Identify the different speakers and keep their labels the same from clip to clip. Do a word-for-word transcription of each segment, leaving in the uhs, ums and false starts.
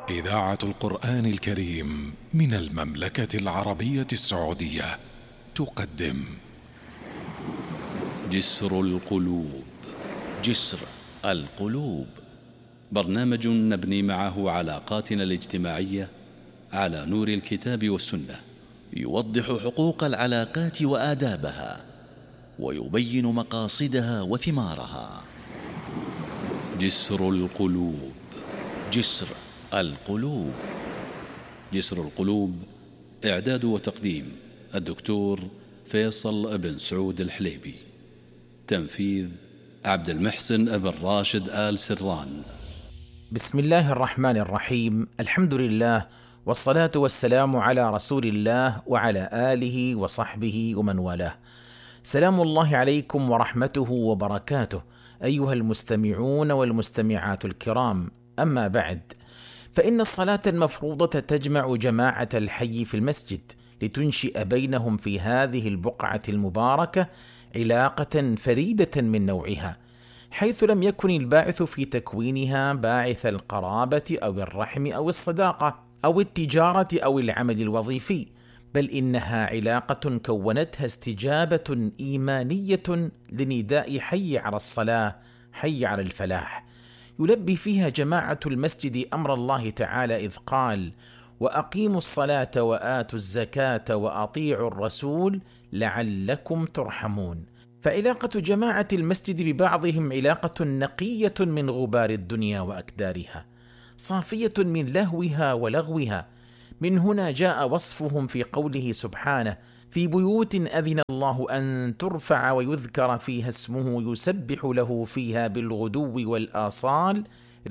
Speaker 1: إذاعة القرآن الكريم من المملكة العربية السعودية تقدم
Speaker 2: جسر القلوب.
Speaker 3: جسر القلوب
Speaker 2: برنامج نبني معه علاقاتنا الاجتماعية على نور الكتاب والسنة،
Speaker 3: يوضح حقوق العلاقات وآدابها، ويبين مقاصدها وثمارها.
Speaker 2: جسر القلوب.
Speaker 3: جسر القلوب.
Speaker 2: جسر القلوب، إعداد وتقديم الدكتور فيصل بن سعود الحليبي. تنفيذ عبد المحسن بن راشد آل سران.
Speaker 4: بسم الله الرحمن الرحيم. الحمد لله، والصلاة والسلام على رسول الله وعلى آله وصحبه ومن والاه. سلام الله عليكم ورحمته وبركاته أيها المستمعون والمستمعات الكرام. أما بعد، فإن الصلاة المفروضة تجمع جماعة الحي في المسجد لتنشئ بينهم في هذه البقعة المباركة علاقة فريدة من نوعها، حيث لم يكن الباعث في تكوينها باعث القرابة أو الرحم أو الصداقة أو التجارة أو العمل الوظيفي، بل إنها علاقة كونتها استجابة إيمانية لنداء حي على الصلاة، حي على الفلاح، يلبي فيها جماعة المسجد أمر الله تعالى إذ قال: وأقيموا الصلاة وآتوا الزكاة وأطيعوا الرسول لعلكم ترحمون. فعلاقة جماعة المسجد ببعضهم علاقة نقية من غبار الدنيا وأكدارها، صافية من لهوها ولغوها. من هنا جاء وصفهم في قوله سبحانه: في بيوت أذن الله أن ترفع ويذكر فيها اسمه يسبح له فيها بالغدو والآصال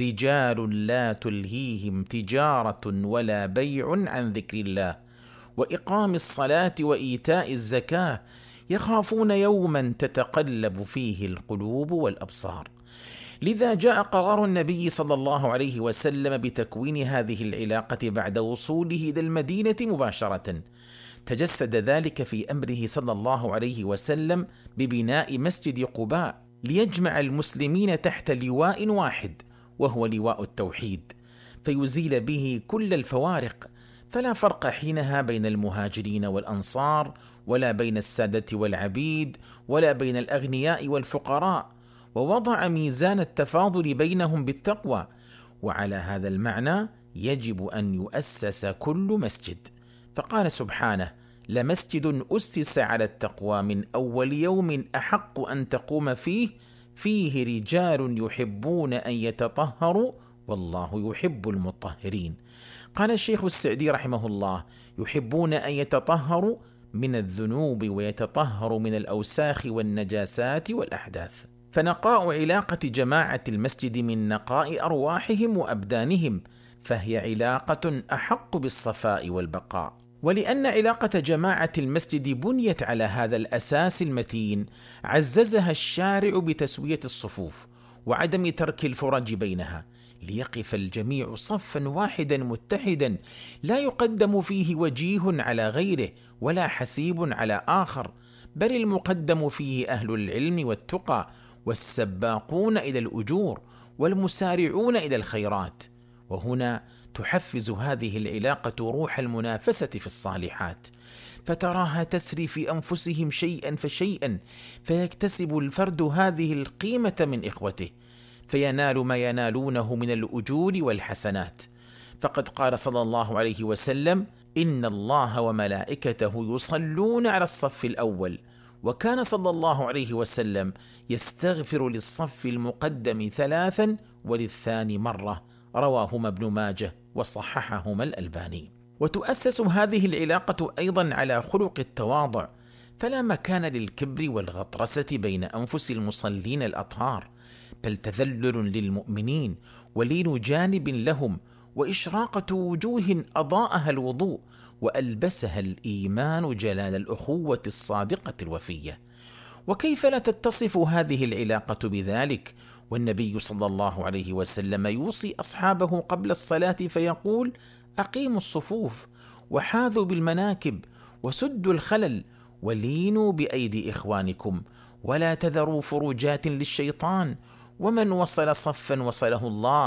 Speaker 4: رجال لا تلهيهم تجارة ولا بيع عن ذكر الله وإقام الصلاة وإيتاء الزكاة يخافون يوما تتقلب فيه القلوب والأبصار. لذا جاء قرار النبي صلى الله عليه وسلم بتكوين هذه العلاقة بعد وصوله إلى المدينة مباشرة. تجسد ذلك في أمره صلى الله عليه وسلم ببناء مسجد قباء ليجمع المسلمين تحت لواء واحد، وهو لواء التوحيد، فيزيل به كل الفوارق. فلا فرق حينها بين المهاجرين والأنصار، ولا بين السادة والعبيد، ولا بين الأغنياء والفقراء، ووضع ميزان التفاضل بينهم بالتقوى. وعلى هذا المعنى يجب أن يؤسس كل مسجد، فقال سبحانه: لمسجد أسس على التقوى من أول يوم أحق أن تقوم فيه فيه رجال يحبون أن يتطهروا والله يحب المطهرين. قال الشيخ السعدي رحمه الله: يحبون أن يتطهروا من الذنوب ويتطهروا من الأوساخ والنجاسات والأحداث. فنقاء علاقة جماعة المسجد من نقاء أرواحهم وأبدانهم، فهي علاقة أحق بالصفاء والبقاء. ولأن علاقة جماعة المسجد بنيت على هذا الأساس المتين، عززها الشارع بتسوية الصفوف وعدم ترك الفرج بينها، ليقف الجميع صفا واحدا متحدا، لا يقدم فيه وجيه على غيره ولا حسيب على آخر، بل المقدم فيه أهل العلم والتقى والسباقون إلى الأجور والمسارعون إلى الخيرات. وهنا تحفز هذه العلاقة روح المنافسة في الصالحات، فتراها تسري في أنفسهم شيئا فشيئا، فيكتسب الفرد هذه القيمة من إخوته، فينال ما ينالونه من الأجور والحسنات. فقد قال صلى الله عليه وسلم: إن الله وملائكته يصلون على الصف الأول. وكان صلى الله عليه وسلم يستغفر للصف المقدم ثلاثا وللثاني مرة، رواهما ابن ماجه وصححهما الألباني. وتؤسس هذه العلاقة أيضا على خلق التواضع، فلا مكان للكبر والغطرسة بين أنفس المصلين الأطهار، بل تذلل للمؤمنين ولين جانب لهم، وإشراقة وجوه أضاءها الوضوء وألبسها الإيمان جلال الأخوة الصادقة الوفية. وكيف لا تتصف هذه العلاقة بذلك والنبي صلى الله عليه وسلم يوصي أصحابه قبل الصلاة فيقول: أقيموا الصفوف وحاذوا بالمناكب وسدوا الخلل ولينوا بأيدي إخوانكم ولا تذروا فروجات للشيطان، ومن وصل صفا وصله الله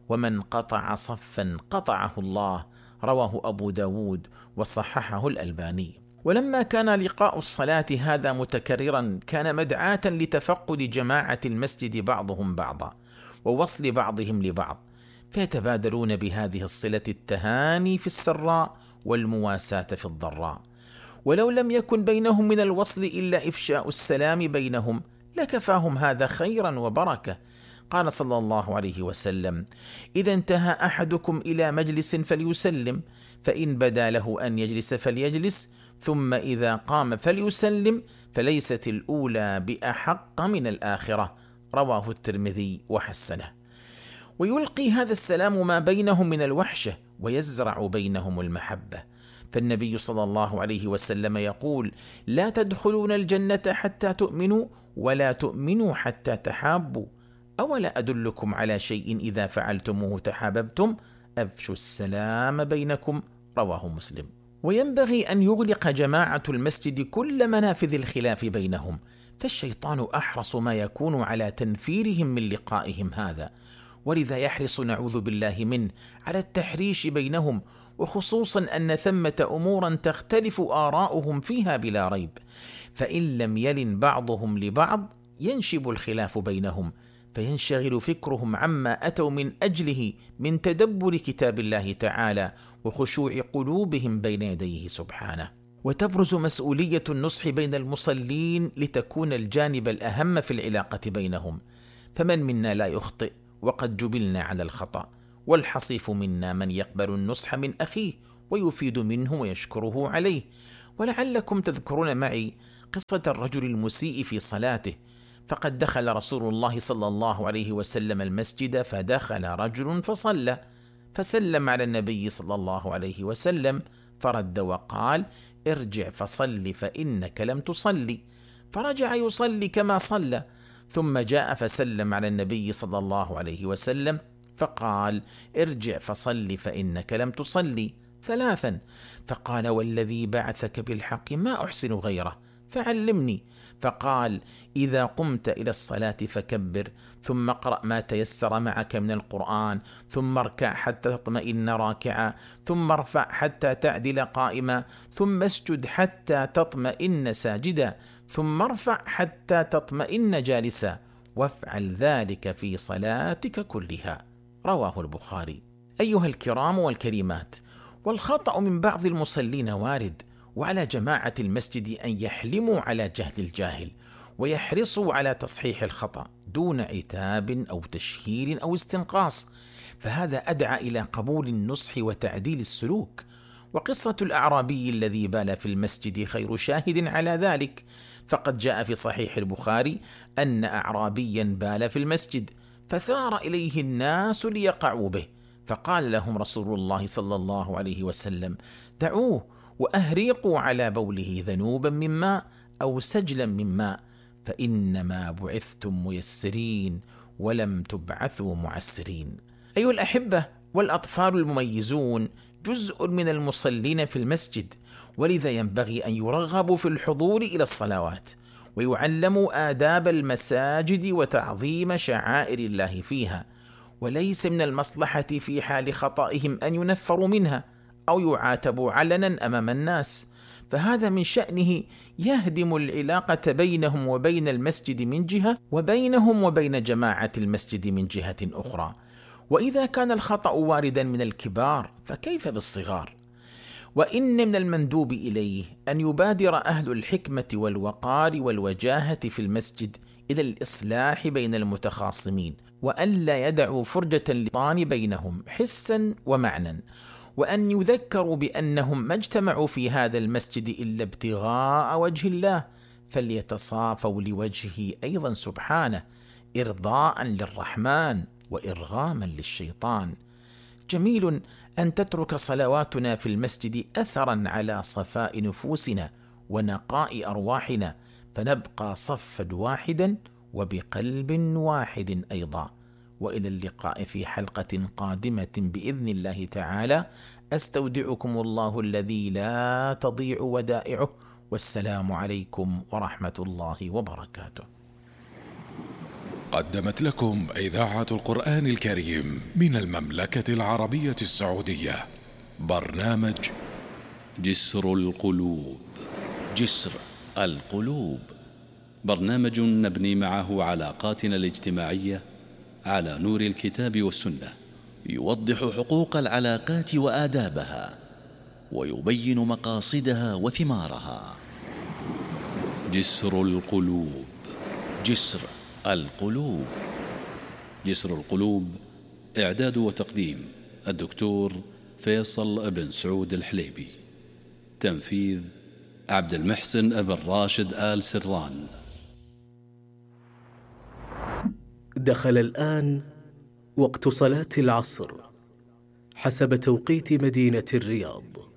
Speaker 4: ومن قطع صفا قطعه الله، رواه أبو داود وصححه الألباني. ولما كان لقاء الصلاة هذا متكررا كان مدعاة لتفقد جماعة المسجد بعضهم بعضا ووصل بعضهم لبعض، فيتبادلون بهذه الصلة التهاني في السراء والمواساة في الضراء. ولو لم يكن بينهم من الوصل إلا إفشاء السلام بينهم لكفاهم هذا خيرا وبركة. قال صلى الله عليه وسلم: إذا انتهى أحدكم إلى مجلس فليسلم، فإن بدا له أن يجلس فليجلس، ثم إذا قام فليسلم، فليست الأولى بأحق من الآخرة، رواه الترمذي وحسنه. ويلقي هذا السلام ما بينهم من الوحشة ويزرع بينهم المحبة، فالنبي صلى الله عليه وسلم يقول: لا تدخلون الجنة حتى تؤمنوا ولا تؤمنوا حتى تحابوا، أولا أدلكم على شيء إذا فعلتموه تحاببتم، أفشوا السلام بينكم، رواه مسلم. وينبغي أن يغلق جماعة المسجد كل منافذ الخلاف بينهم، فالشيطان أحرص ما يكون على تنفيرهم من لقائهم هذا، ولذا يحرص نعوذ بالله منه على التحريش بينهم، وخصوصا أن ثمة أمورا تختلف آراؤهم فيها بلا ريب، فإن لم يلن بعضهم لبعض ينشب الخلاف بينهم، فينشغل فكرهم عما أتوا من أجله من تدبر كتاب الله تعالى وخشوع قلوبهم بين يديه سبحانه. وتبرز مسؤولية النصح بين المصلين لتكون الجانب الأهم في العلاقة بينهم، فمن منا لا يخطئ وقد جبلنا على الخطأ، والحصيف منا من يقبل النصح من أخيه ويفيد منه ويشكره عليه. ولعلكم تذكرون معي قصة الرجل المسيء في صلاته، فقد دخل رسول الله صلى الله عليه وسلم المسجد، فدخل رجل فصلى، فسلم على النبي صلى الله عليه وسلم، فرد وقال: ارجع فصل فإنك لم تصلي، فرجع يصلي كما صلى، ثم جاء فسلم على النبي صلى الله عليه وسلم فقال: ارجع فصل فإنك لم تصلي، ثلاثا، فقال: والذي بعثك بالحق ما أحسن غيره فعلمني، فقال: إذا قمت إلى الصلاة فكبر، ثم اقرأ ما تيسر معك من القرآن، ثم اركع حتى تطمئن راكعا، ثم ارفع حتى تعدل قائما، ثم اسجد حتى تطمئن ساجدا، ثم ارفع حتى تطمئن جالسا، وافعل ذلك في صلاتك كلها، رواه البخاري. أيها الكرام والكريمات، والخطأ من بعض المصلين وارد، وعلى جماعة المسجد أن يحلموا على جهل الجاهل ويحرصوا على تصحيح الخطأ دون عتاب أو تشهير أو استنقاص، فهذا أدعى إلى قبول النصح وتعديل السلوك. وقصة الأعرابي الذي بال في المسجد خير شاهد على ذلك، فقد جاء في صحيح البخاري أن أعرابيا بال في المسجد، فثار إليه الناس ليقعوا به، فقال لهم رسول الله صلى الله عليه وسلم: دعوه وأهريقوا على بوله ذنوبا من ماء أو سجلا من ماء، فإنما بعثتم ميسرين ولم تبعثوا معسرين. أيها الأحبة، والأطفال المميزون جزء من المصلين في المسجد، ولذا ينبغي أن يرغبوا في الحضور إلى الصلوات، ويعلموا آداب المساجد وتعظيم شعائر الله فيها، وليس من المصلحة في حال خطئهم أن ينفروا منها أو يعاتبوا علنا أمام الناس، فهذا من شأنه يهدم العلاقة بينهم وبين المسجد من جهة، وبينهم وبين جماعة المسجد من جهة أخرى. وإذا كان الخطأ واردا من الكبار فكيف بالصغار؟ وإن من المندوب إليه أن يبادر أهل الحكمة والوقار والوجاهة في المسجد إلى الإصلاح بين المتخاصمين، وأن لا يدعوا فرجة للطعن بينهم حسا ومعنى، وأن يذكروا بأنهم ما اجتمعوا في هذا المسجد إلا ابتغاء وجه الله، فليتصافوا لوجهه أيضا سبحانه، إرضاء للرحمن وإرغاما للشيطان. جميل أن تترك صلواتنا في المسجد أثرا على صفاء نفوسنا ونقاء أرواحنا، فنبقى صفا واحدا وبقلب واحد أيضا. وإلى اللقاء في حلقة قادمة بإذن الله تعالى، أستودعكم الله الذي لا تضيع ودائعه، والسلام عليكم ورحمة الله وبركاته.
Speaker 1: قدمت لكم إذاعة القرآن الكريم من المملكة العربية السعودية برنامج
Speaker 2: جسر القلوب.
Speaker 3: جسر القلوب
Speaker 2: برنامج نبني معه علاقاتنا الاجتماعية على نور الكتاب والسنة،
Speaker 3: يوضح حقوق العلاقات وآدابها، ويبين مقاصدها وثمارها.
Speaker 2: جسر القلوب.
Speaker 3: جسر القلوب
Speaker 2: جسر القلوب، إعداد وتقديم الدكتور فيصل بن سعود الحليبي. تنفيذ عبد المحسن بن راشد آل سران.
Speaker 5: دخل الآن وقت صلاة العصر حسب توقيت مدينة الرياض.